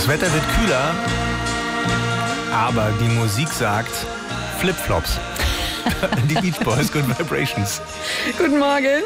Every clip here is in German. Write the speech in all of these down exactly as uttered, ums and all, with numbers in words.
Das Wetter wird kühler, aber die Musik sagt Flipflops. Die Beach Boys, Good Vibrations. Guten Morgen.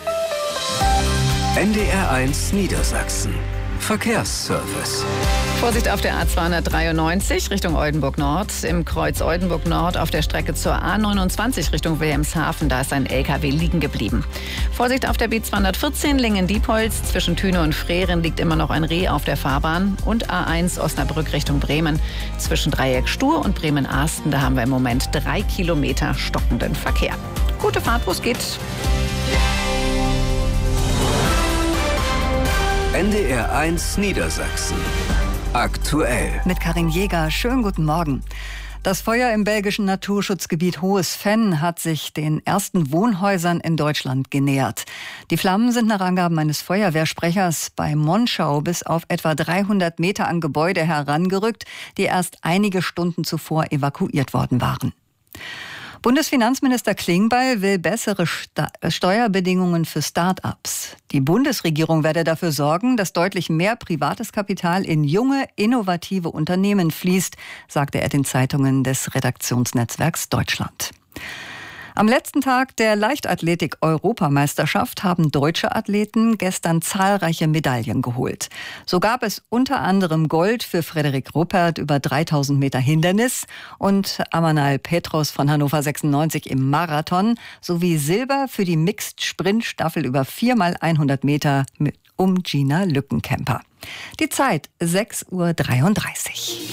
N D R eins Niedersachsen. Verkehrsservice. Vorsicht auf der A zweihundertdreiundneunzig Richtung Oldenburg Nord. Im Kreuz Oldenburg Nord auf der Strecke zur A neunundzwanzig Richtung Wilhelmshaven. Da ist ein L K W liegen geblieben. Vorsicht auf der B zweihundertvierzehn Lingen-Diepholz. Zwischen Thüne und Freren liegt immer noch ein Reh auf der Fahrbahn. Und A eins Osnabrück Richtung Bremen. Zwischen Dreieck Stur und Bremen-Arsten. Da haben wir im Moment drei Kilometer stockenden Verkehr. Gute Fahrt, wo es geht. N D R eins Niedersachsen. Aktuell. Mit Karin Jäger. Schönen guten Morgen. Das Feuer im belgischen Naturschutzgebiet Hohes Venn hat sich den ersten Wohnhäusern in Deutschland genähert. Die Flammen sind nach Angaben eines Feuerwehrsprechers bei Monschau bis auf etwa dreihundert Meter an Gebäude herangerückt, die erst einige Stunden zuvor evakuiert worden waren. Bundesfinanzminister Klingbeil will bessere Sta- Steuerbedingungen für Start-ups. Die Bundesregierung werde dafür sorgen, dass deutlich mehr privates Kapital in junge, innovative Unternehmen fließt, sagte er den Zeitungen des Redaktionsnetzwerks Deutschland. Am letzten Tag der Leichtathletik-Europameisterschaft haben deutsche Athleten gestern zahlreiche Medaillen geholt. So gab es unter anderem Gold für Frederik Ruppert über dreitausend Meter Hindernis und Amanal Petros von Hannover sechsundneunzig im Marathon sowie Silber für die Mixed-Sprint-Staffel über vier mal hundert Meter um Gina Lückenkämper. Die Zeit sechs Uhr dreiunddreißig.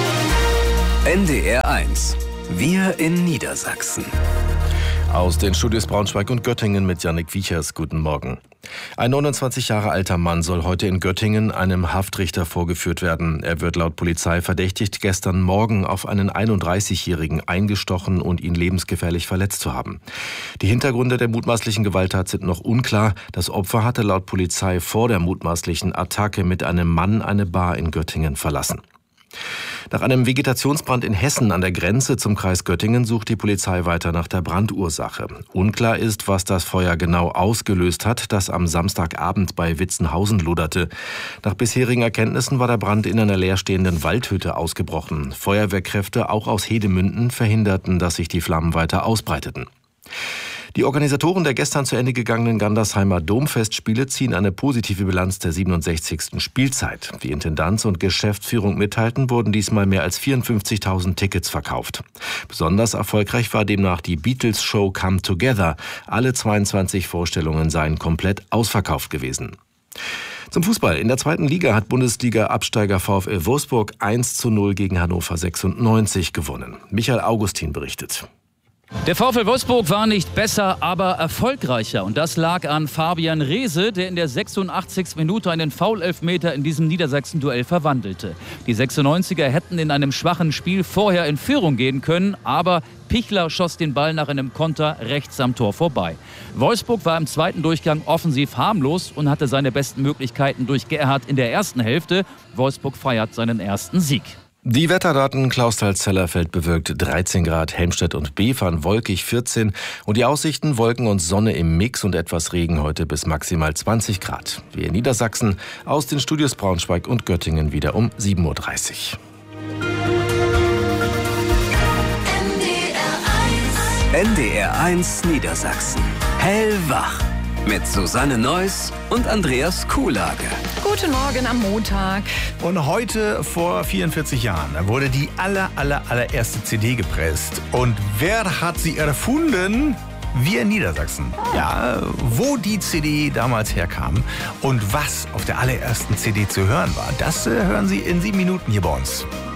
N D R eins. Wir in Niedersachsen. Aus den Studios Braunschweig und Göttingen mit Jannik Wiechers. Guten Morgen. Ein neunundzwanzig Jahre alter Mann soll heute in Göttingen einem Haftrichter vorgeführt werden. Er wird laut Polizei verdächtigt, gestern Morgen auf einen einunddreißigjährigen eingestochen und ihn lebensgefährlich verletzt zu haben. Die Hintergründe der mutmaßlichen Gewalttat sind noch unklar. Das Opfer hatte laut Polizei vor der mutmaßlichen Attacke mit einem Mann eine Bar in Göttingen verlassen. Nach einem Vegetationsbrand in Hessen an der Grenze zum Kreis Göttingen sucht die Polizei weiter nach der Brandursache. Unklar ist, was das Feuer genau ausgelöst hat, das am Samstagabend bei Witzenhausen loderte. Nach bisherigen Erkenntnissen war der Brand in einer leerstehenden Waldhütte ausgebrochen. Feuerwehrkräfte, auch aus Hedemünden, verhinderten, dass sich die Flammen weiter ausbreiteten. Die Organisatoren der gestern zu Ende gegangenen Gandersheimer Domfestspiele ziehen eine positive Bilanz der siebenundsechzigsten Spielzeit. Wie Intendanz und Geschäftsführung mitteilten, wurden diesmal mehr als vierundfünfzigtausend Tickets verkauft. Besonders erfolgreich war demnach die Beatles-Show Come Together. Alle zweiundzwanzig Vorstellungen seien komplett ausverkauft gewesen. Zum Fußball. In der zweiten Liga hat Bundesliga-Absteiger VfL Wolfsburg eins zu null gegen Hannover sechsundneunzig gewonnen. Michael Augustin berichtet. Der VfL Wolfsburg war nicht besser, aber erfolgreicher. Und das lag an Fabian Reese, der in der sechsundachtzigsten Minute einen Foul-Elfmeter in diesem Niedersachsen-Duell verwandelte. Die sechsundneunziger hätten in einem schwachen Spiel vorher in Führung gehen können, aber Pichler schoss den Ball nach einem Konter rechts am Tor vorbei. Wolfsburg war im zweiten Durchgang offensiv harmlos und hatte seine besten Möglichkeiten durch Gerhardt in der ersten Hälfte. Wolfsburg feiert seinen ersten Sieg. Die Wetterdaten: Clausthal-Zellerfeld bewölkt dreizehn Grad, Helmstedt und Befern wolkig vierzehn und die Aussichten Wolken und Sonne im Mix und etwas Regen heute bis maximal zwanzig Grad. Wir in Niedersachsen aus den Studios Braunschweig und Göttingen wieder um sieben Uhr dreißig. N D R eins Niedersachsen. Hellwach. Mit Susanne Neuss und Andreas Kuhlage. Guten Morgen am Montag. Und heute vor vierundvierzig Jahren wurde die aller, aller, allererste C D gepresst. Und wer hat sie erfunden? Wir in Niedersachsen. Ja, wo die C D damals herkam und was auf der allerersten C D zu hören war, das äh, hören Sie in sieben Minuten hier bei uns.